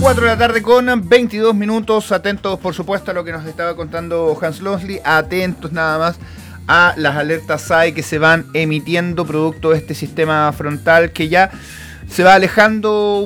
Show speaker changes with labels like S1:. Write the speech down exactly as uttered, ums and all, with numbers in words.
S1: cuatro de la tarde con veintidós minutos, atentos por supuesto a lo que nos estaba contando Hans Losley, atentos nada más a las alertas S A E que se van emitiendo producto de este sistema frontal que ya se va alejando